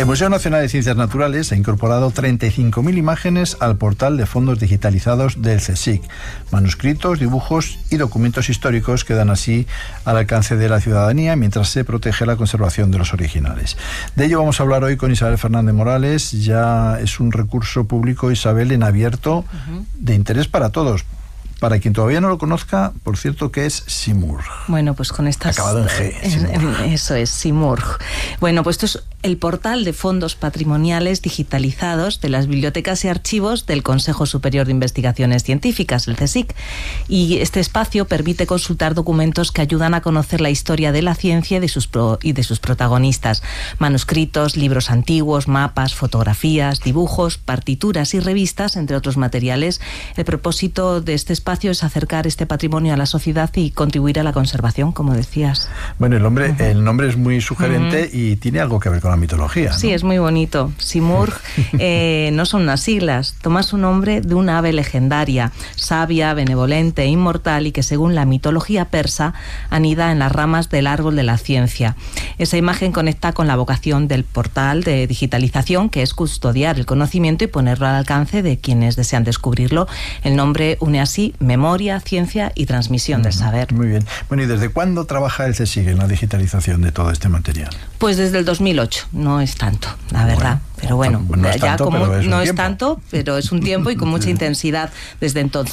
El Museo Nacional de Ciencias Naturales ha incorporado 35.000 imágenes al portal de fondos digitalizados del CSIC. Manuscritos, dibujos y documentos históricos quedan así al alcance de la ciudadanía mientras se protege la conservación de los originales. De ello vamos a hablar hoy con Isabel Fernández Morales. Ya es un recurso público, Isabel, en abierto, de interés para todos. Para quien todavía no lo conozca, por cierto, ¿qué es Simurgh? Bueno, pues con estas... Acabado en G. Eso es, Simurgh. Bueno, pues esto es el portal de fondos patrimoniales digitalizados de las bibliotecas y archivos del Consejo Superior de Investigaciones Científicas, el CSIC. Y este espacio permite consultar documentos que ayudan a conocer la historia de la ciencia y de sus protagonistas. Manuscritos, libros antiguos, mapas, fotografías, dibujos, partituras y revistas, entre otros materiales. El propósito de este espacio es acercar este patrimonio a la sociedad y contribuir a la conservación, como decías. Bueno, el nombre es muy sugerente y tiene algo que ver con la mitología, ¿no? Sí, es muy bonito. Simurgh no son unas siglas, toma su nombre de un ave legendaria, sabia, benevolente e inmortal, y que según la mitología persa anida en las ramas del árbol de la ciencia. Esa imagen conecta con la vocación del portal de digitalización, que es custodiar el conocimiento y ponerlo al alcance de quienes desean descubrirlo. El nombre une así memoria, ciencia y transmisión del saber. Muy bien. Bueno, ¿y desde cuándo trabaja el CSIC en la digitalización de todo este material? Pues desde el 2008, no es tanto, la verdad. Pero bueno, no es ya tanto, como pero es un no es tiempo. tanto, pero es un tiempo y con mucha intensidad desde entonces.